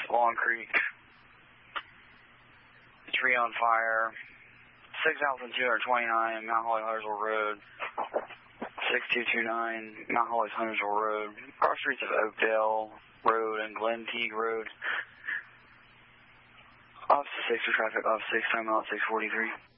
Long Creek. Tree on fire. 6,229 Mount Holly Huntersville Road. 6229 Mount Holly Huntersville Road. Cross streets of Oakdale Road and Glen Teague Road. Officer 6 for traffic, off 6, time out 643.